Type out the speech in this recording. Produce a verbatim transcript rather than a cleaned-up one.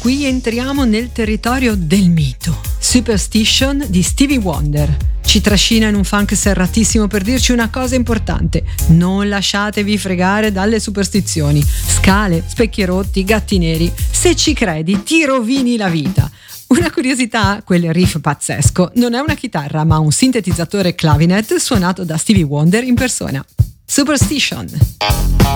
qui entriamo nel territorio del mito. Superstition di Stevie Wonder ci trascina in un funk serratissimo per dirci una cosa importante: non lasciatevi fregare dalle superstizioni. Scale, specchi rotti, gatti neri, se ci credi ti rovini la vita. Una curiosità, quel riff pazzesco non è una chitarra ma un sintetizzatore clavinet suonato da Stevie Wonder in persona. Superstition.